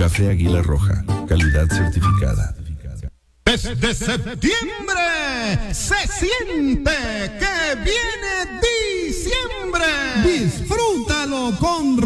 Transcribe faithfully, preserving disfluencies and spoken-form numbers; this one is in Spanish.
Café Águila Roja, calidad certificada. Desde septiembre se siente que viene diciembre. Disfrútalo con